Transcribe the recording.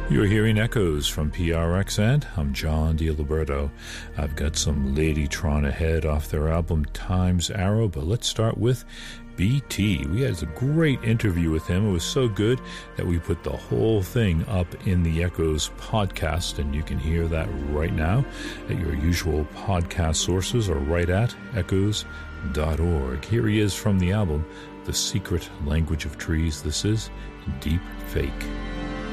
You're hearing Echoes from PRXN. I'm John DiLiberto. I've got some Ladytron ahead off their album Time's Arrow, but let's start with BT. We had a great interview with him. It was so good that we put the whole thing up in the Echoes podcast, and you can hear that right now at your usual podcast sources or right at echoes.org. Here he is from the album The Secret Language of Trees. This is Deep Fake.